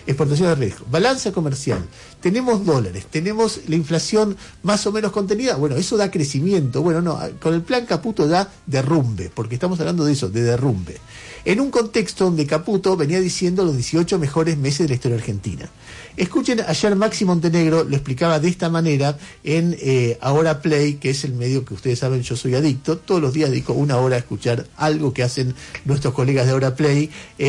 exportación de riesgo, balanza comercial, tenemos dólares, tenemos la inflación más o menos contenida, bueno, eso da crecimiento, bueno, no, con el plan Caputo da derrumbe, porque estamos hablando de eso, de derrumbe. En un contexto donde Caputo venía diciendo los 18 mejores meses de la historia argentina. Escuchen, ayer Maxi Montenegro lo explicaba de esta manera en Ahora Play, que es el medio que ustedes saben, yo soy adicto, todos los días dedico una hora a escuchar algo que hacen nuestros colegas de Ahora Play.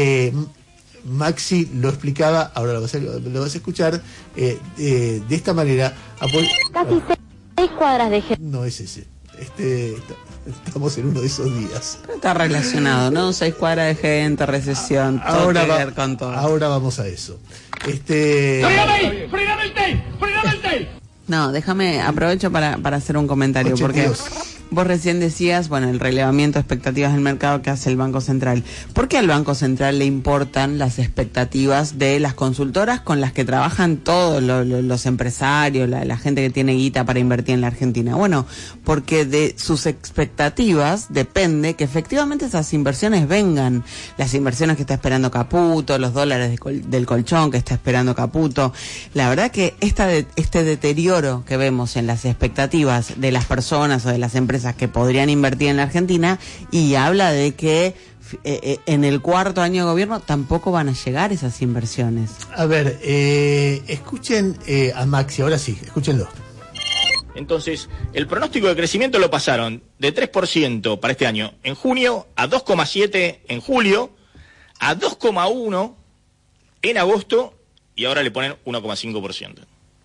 Maxi lo explicaba, ahora lo vas a escuchar de esta manera. Casi 6 cuadras de gente. No es ese. Estamos en uno de esos días. Está relacionado, ¿no? 6 cuadras de gente, recesión, todo que ver con todo. Ahora vamos a eso. ¡Frídame el té! No, déjame, aprovecho para hacer un comentario, porque vos recién decías, bueno, el relevamiento de expectativas del mercado que hace el Banco Central. ¿Por qué al Banco Central le importan las expectativas de las consultoras con las que trabajan todos los empresarios, la gente que tiene guita para invertir en la Argentina? Bueno, porque de sus expectativas depende que efectivamente esas inversiones vengan. Las inversiones que está esperando Caputo, los dólares del colchón que está esperando Caputo. La verdad que este deterioro que vemos en las expectativas de las personas o de las empresas que podrían invertir en la Argentina, y habla de que en el cuarto año de gobierno tampoco van a llegar esas inversiones. A ver, escuchen a Maxi, ahora sí, escúchenlo. Entonces, el pronóstico de crecimiento lo pasaron de 3% para este año en junio, a 2,7% en julio, a 2,1% en agosto, y ahora le ponen 1,5%.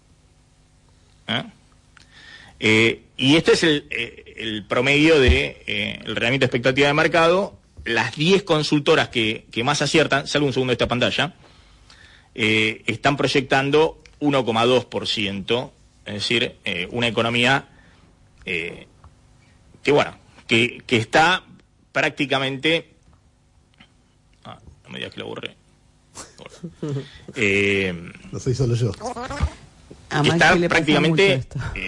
Y este es el promedio de el relevamiento de expectativa de mercado. Las 10 consultoras que más aciertan, salvo un segundo de esta pantalla, están proyectando 1,2%, es decir, una economía que está prácticamente... no me digas que lo aburre. No soy solo yo. Está prácticamente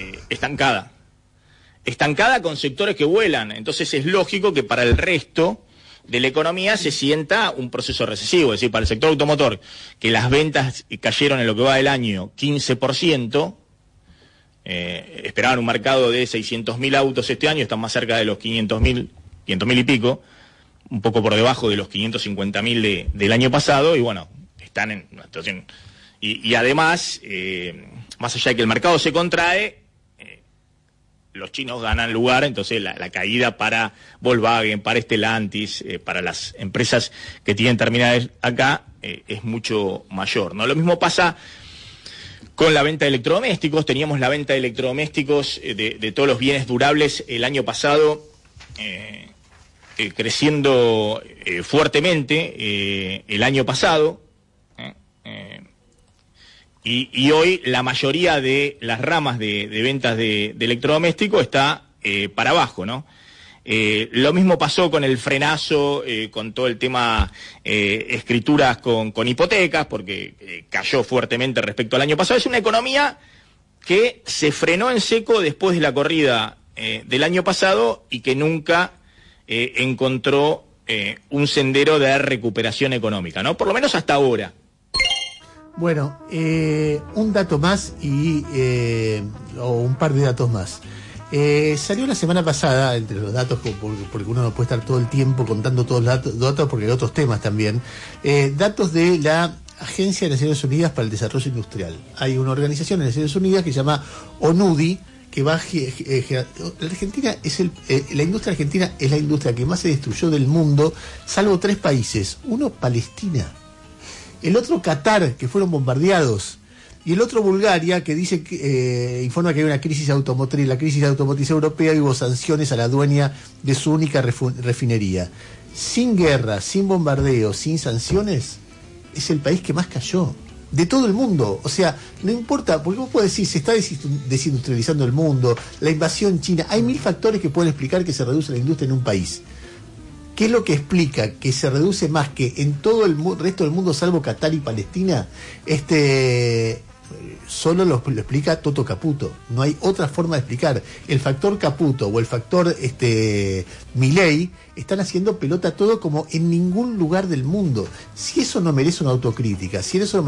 estancada con sectores que vuelan. Entonces es lógico que para el resto de la economía se sienta un proceso recesivo. Es decir, para el sector automotor, que las ventas cayeron en lo que va del año 15%, esperaban un mercado de 600.000 autos este año, están más cerca de los 500.000 y pico, un poco por debajo de los 550.000 del año pasado, y bueno, están en una situación... Y además, más allá de que el mercado se contrae, los chinos ganan lugar, entonces la caída para Volkswagen, para Stellantis, para las empresas que tienen terminales acá, es mucho mayor, ¿no? Lo mismo pasa con la venta de electrodomésticos. Teníamos la venta de electrodomésticos de todos los bienes durables el año pasado, creciendo fuertemente el año pasado. Y hoy la mayoría de las ramas de ventas de electrodoméstico está para abajo, ¿no? Lo mismo pasó con el frenazo, con todo el tema escrituras con hipotecas, porque cayó fuertemente respecto al año pasado. Es una economía que se frenó en seco después de la corrida del año pasado y que nunca encontró un sendero de recuperación económica, ¿no? Por lo menos hasta ahora. Bueno, un dato más o un par de datos más. Salió la semana pasada, entre los datos, porque uno no puede estar todo el tiempo contando todos los datos, porque hay otros temas también, datos de la Agencia de Naciones Unidas para el Desarrollo Industrial. Hay una organización en Naciones Unidas que se llama ONUDI, que va la Argentina la industria argentina es la industria que más se destruyó del mundo, salvo 3 países. Uno, Palestina. El otro, Qatar, que fueron bombardeados. Y el otro, Bulgaria, que dice informa que hay una crisis automotriz, la crisis automotriz europea, y hubo sanciones a la dueña de su única refinería. Sin guerra, sin bombardeo, sin sanciones, es el país que más cayó. De todo el mundo. O sea, no importa, porque vos podés decir, se está desindustrializando el mundo, la invasión china. Hay 1000 factores que pueden explicar que se reduce la industria en un país. ¿Qué es lo que explica que se reduce más que en todo el resto del mundo, salvo Qatar y Palestina? Solo lo explica Toto Caputo. No hay otra forma de explicar. El factor Caputo o el factor Milei están haciendo pelota todo como en ningún lugar del mundo. Si eso no merece una autocrítica, si eso